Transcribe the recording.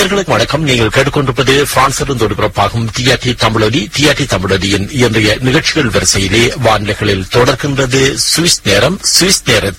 நேயர்களுக்கு வணக்கம். நீங்கள் கேட்டுக்கொண்டிருப்பது பிரான்சிலிருந்து ஒளிபரப்பாகும் டிஆர்டி தமிழொலி. டிஆர்டி தமிழொலியின் இன்றைய நிகழ்ச்சிகள் வரிசையிலே வானிலைகளில் தொடர்கின்றது சுவிஸ் நேரம். சுவிஸ் நேரத்தில்